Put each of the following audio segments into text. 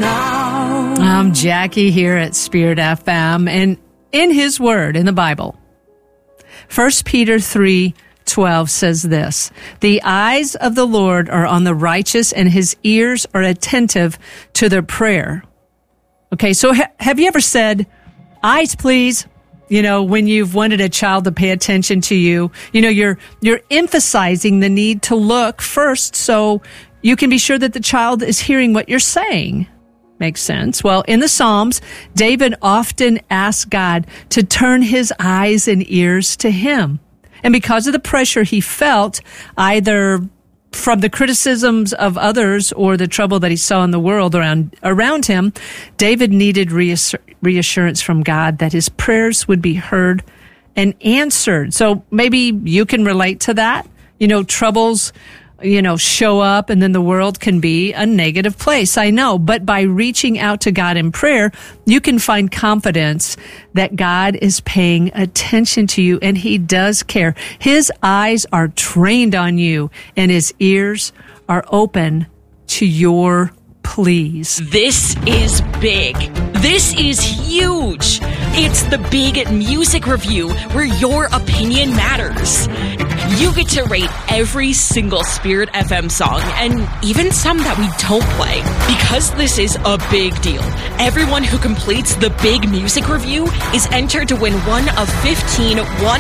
now. I'm Jackie here at Spirit FM, and in His Word, in the Bible, 1 Peter 3:12 says this: "The eyes of the Lord are on the righteous, and His ears are attentive to their prayer." Okay, so have you ever said, "Eyes, please"? You know, when you've wanted a child to pay attention to you, you're emphasizing the need to look first so you can be sure that the child is hearing what you're saying. Makes sense. Well, in the Psalms, David often asked God to turn his eyes and ears to him. And because of the pressure he felt, either from the criticisms of others or the trouble that he saw in the world around him, David needed reassurance from God that his prayers would be heard and answered. So maybe you can relate to that. Troubles, show up, and then the world can be a negative place. I know. But by reaching out to God in prayer, you can find confidence that God is paying attention to you, and He does care. His eyes are trained on you, and His ears are open to your pleas. This is big. This is huge. It's the Big Music Review, where your opinion matters. You get to rate every single Spirit FM song, and even some that we don't play. Because this is a big deal, everyone who completes the Big Music Review is entered to win one of 15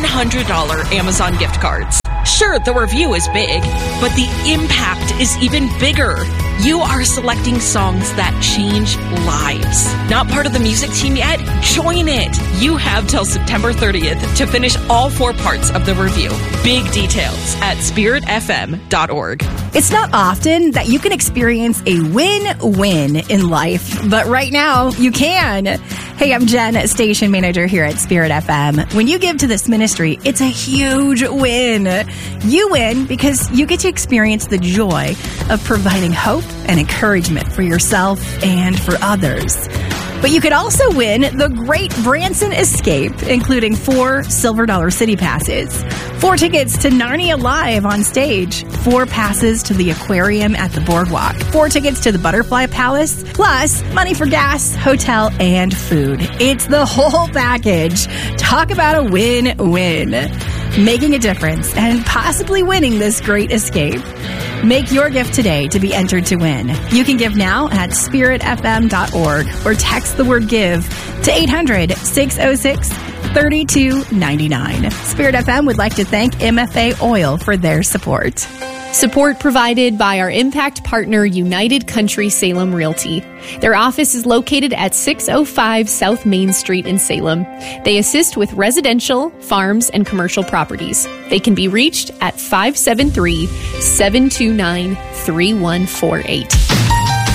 $100 Amazon gift cards. Sure, the review is big, but the impact is even bigger. You are selecting songs that change lives. Not part of the music team yet? Join it. You have till September 30th to finish all 4 parts of the review. Big details at spiritfm.org. It's not often that you can experience a win-win in life, but right now you can. Hey, I'm Jen, station manager here at Spirit FM. When you give to this ministry, it's a huge win. You win because you get to experience the joy of providing hope and encouragement for yourself and for others. But you could also win the Great Branson Escape, including 4 Silver Dollar City passes, 4 tickets to Narnia Live on stage, 4 passes to the aquarium at the boardwalk, 4 tickets to the Butterfly Palace, plus money for gas, hotel, and food. It's the whole package. Talk about a win-win. Making a difference and possibly winning this great escape. Make your gift today to be entered to win. You can give now at spiritfm.org or text the word GIVE to 800-606-3299. Spirit FM would like to thank MFA Oil for their support. Support provided by our impact partner, United Country Salem Realty. Their office is located at 605 South Main Street in Salem. They assist with residential, farms, and commercial properties. They can be reached at 573-729-3148.